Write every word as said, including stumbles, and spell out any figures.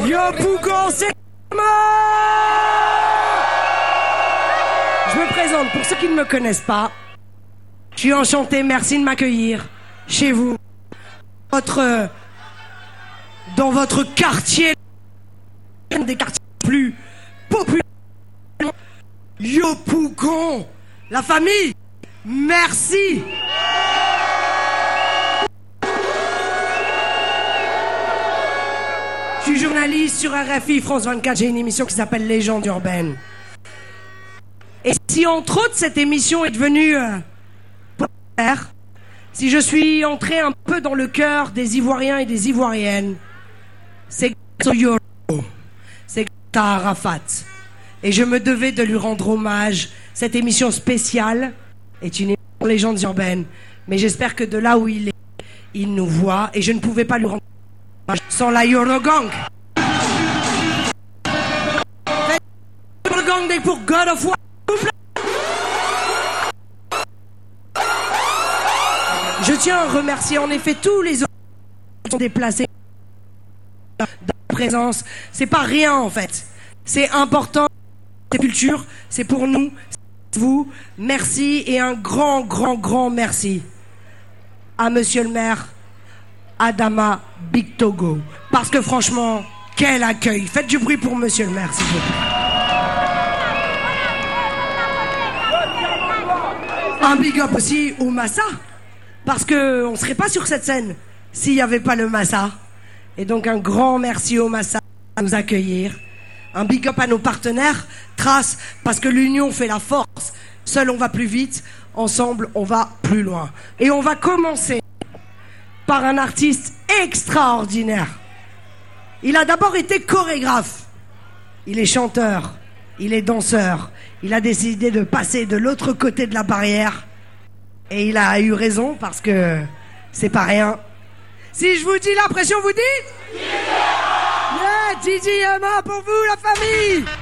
Yopougon, c'est Je me présente, pour ceux qui ne me connaissent pas, je suis enchanté, merci de m'accueillir chez vous, votre, dans votre quartier, un des quartiers plus populaires, Yopougon, la famille, merci. Je suis journaliste sur R F I, France vingt-quatre, j'ai une émission qui s'appelle Légendes urbaines. Et si entre autres cette émission est devenue euh, populaire, si je suis entré un peu dans le cœur des Ivoiriens et des Ivoiriennes, c'est grâce au Yoro, c'est grâce à Arafat. Et je me devais de lui rendre hommage. Cette émission spéciale est une émission Légendes urbaines. Mais j'espère que de là où il est, il nous voit. Et je ne pouvais pas lui rendre hommage sans la Yoro Gang. Yoro Gang pour God of War. Je tiens à remercier en effet tous les autres qui sont déplacés dans la présence. C'est pas rien en fait. C'est important. C'est culture. C'est pour nous. C'est pour vous. Merci et un grand, grand, grand merci à Monsieur le maire Adama Bictogo. Parce que franchement, quel accueil. Faites du bruit pour Monsieur le maire, s'il vous plaît. Un big up aussi au Massa. Parce qu'on ne serait pas sur cette scène s'il n'y avait pas le Massa. Et donc un grand merci au Massa de nous accueillir. Un big up à nos partenaires, Trace, parce que l'union fait la force. Seul on va plus vite, ensemble on va plus loin. Et on va commencer par un artiste extraordinaire. Il a d'abord été chorégraphe. Il est chanteur, il est danseur. Il a décidé de passer de l'autre côté de la barrière. Et il a eu raison parce que c'est pas rien. Si je vous dis la pression, vous dites yeah, Didi Yama pour vous, la famille.